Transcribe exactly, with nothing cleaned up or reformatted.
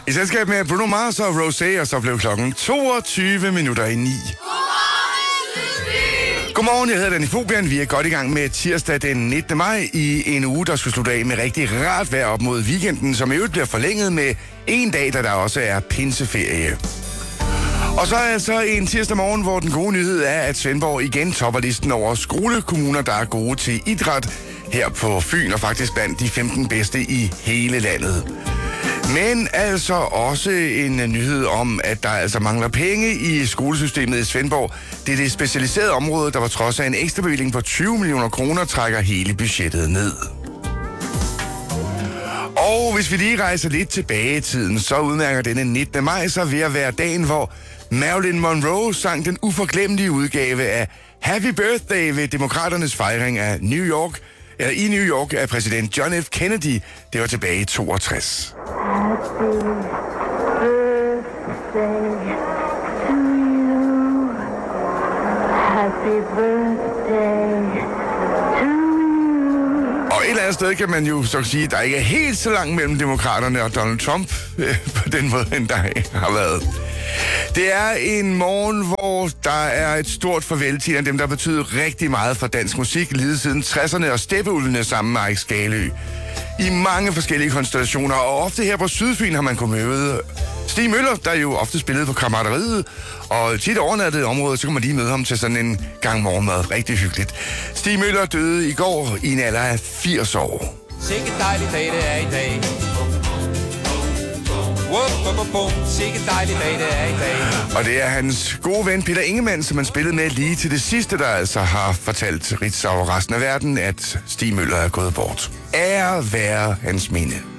I selskab med Bruno Mars og Rosé, og så blev klokken toogtyve minutter i ni. Godmorgen, jeg hedder Danny Fobian. Vi er godt i gang med tirsdag den nittende maj i en uge, der skal slutte af med rigtig rart vejr op mod weekenden, som i øvrigt bliver forlænget med en dag, da der også er pinseferie. Og så er så en tirsdag morgen, hvor den gode nyhed er, at Svendborg igen topper listen over skolekommuner, der er gode til idræt her på Fyn, og faktisk blandt de femten bedste i hele landet. Men altså også en nyhed om, at der altså mangler penge i skolesystemet i Svendborg. Det er det specialiserede område, der var trods af en ekstra bevilling på tyve millioner kroner, trækker hele budgettet ned. Og hvis vi lige rejser lidt tilbage i tiden, så udmærker denne nittende maj sig ved at være dagen, hvor Marilyn Monroe sang den uforglemmelige udgave af Happy Birthday ved demokraternes fejring af New York, eller i New York af præsident John F. Kennedy. Det var tilbage i toogtres. Happy birthday to you. Happy birthday to you. Og et eller andet sted kan man jo så sige, at der ikke er helt så langt mellem demokraterne og Donald Trump øh, på den måde, end der har været. Det er en morgen, hvor der er et stort farvel til en af dem, der betyder rigtig meget for dansk musik, lige siden tresserne og Steppeulvene sammen med Eik Skalø. I mange forskellige konstellationer, og ofte her på Sydfyn har man kunnet møde Stig Møller, der jo ofte spillede på Kammerateriet, og tit overnattet i området, så kan man lige møde ham til sådan en gang morgenmad. Rigtig hyggeligt. Stig Møller døde i går i en alder af firs år. Sikke dejlig dag, det er i dag. Sikke dejlig dag, det er i dag. Og det er hans gode ven Peter Ingemann, som han spillede med lige til det sidste, der altså har fortalt Ritzau og resten af verden, at Stig Møller er gået bort. Ære være hans minde.